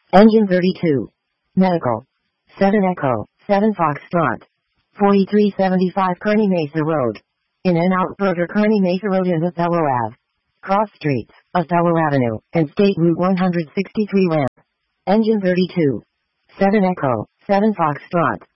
Engine 32. Medical. 7 Echo, 7 Foxtrot. 4375 Kearny Mesa Road. In-N-Out Burger Kearny Mesa Road in Othello Ave. Cross Streets, Othello Avenue, and State Route 163 Ramp. Engine 32. 7 Echo, 7 Foxtrot.